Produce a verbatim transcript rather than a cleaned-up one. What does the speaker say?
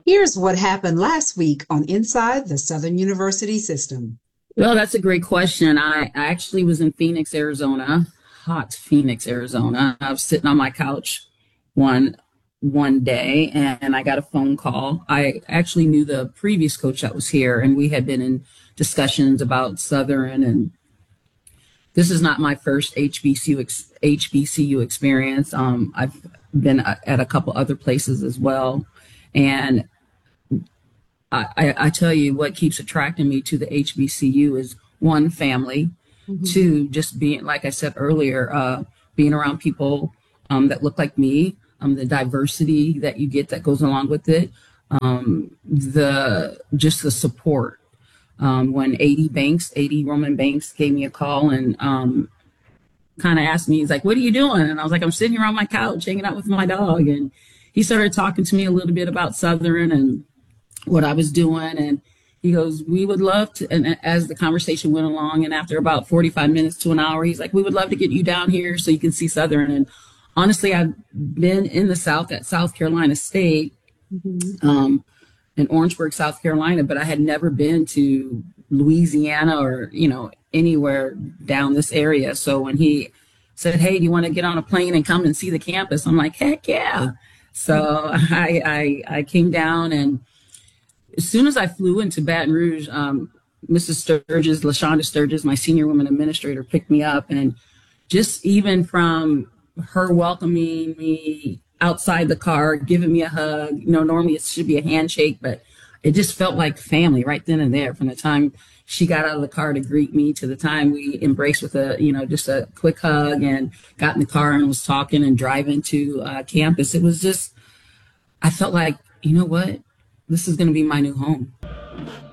Here's what happened last week on Inside the Southern University System. Well, that's a great question. I, I actually was in Phoenix, Arizona, hot Phoenix, Arizona. I was sitting on my couch one one day and I got a phone call. I actually knew the previous coach that was here, and we had been in discussions about Southern, and this is not my first H B C U ex- H B C U experience. Um, I've been at a couple other places as well, and I, I, I tell you what keeps attracting me to the H B C U is one, family, mm-hmm. two, just being, like I said earlier, uh, being around people um, that look like me, um, the diversity that you get that goes along with it, um, the just the support. Um, when A D Banks, A D Roman Banks gave me a call and um, kind of asked me, he's like, "What are you doing?" And I was like, "I'm sitting here on my couch hanging out with my dog." And he started talking to me a little bit about Southern and what I was doing. And he goes, "We would love to," and as the conversation went along, and after about forty-five minutes to an hour, he's like, "We would love to get you down here so you can see Southern." And honestly, I've been in the South at South Carolina State, mm-hmm. um, in Orangeburg, South Carolina, but I had never been to Louisiana or, you know, anywhere down this area. So when he said, "Hey, do you want to get on a plane and come and see the campus?" I'm like, "Heck yeah." So I, I, I came down, and as soon as I flew into Baton Rouge, um, Missus Sturgis, LaShonda Sturgis, my senior women administrator, picked me up. And just even from her welcoming me outside the car, giving me a hug, you know, normally it should be a handshake, but it just felt like family right then and there. From the time she got out of the car to greet me to the time we embraced with a, you know, just a quick hug and got in the car and was talking and driving to uh, campus. It was just, I felt like, you know what? This is going to be my new home.